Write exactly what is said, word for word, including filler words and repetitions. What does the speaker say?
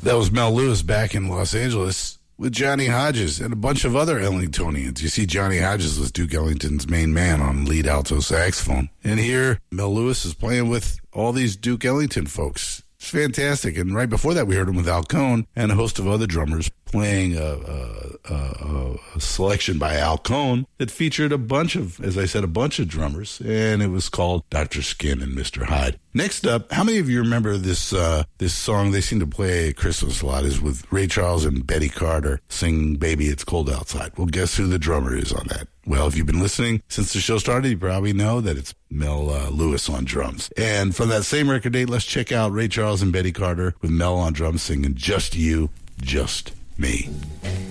That was Mel Lewis back in Los Angeles with Johnny Hodges and a bunch of other Ellingtonians. You see, Johnny Hodges was Duke Ellington's main man on lead alto saxophone. And here, Mel Lewis is playing with all these Duke Ellington folks. It's fantastic. And right before that, we heard him with Al Cohn and a host of other drummers playing a, a, a, a selection by Al Cohn that featured a bunch of, as I said, a bunch of drummers. And it was called Doctor Skin and Mister Hyde. Next up, how many of you remember this uh, this song they seem to play at Christmas a lot, is with Ray Charles and Betty Carter singing Baby It's Cold Outside. Well, guess who the drummer is on that? Well, if you've been listening since the show started, you probably know that it's Mel uh, Lewis on drums. And from that same record date, let's check out Ray Charles and Betty Carter with Mel on drums singing Just You, Just Me.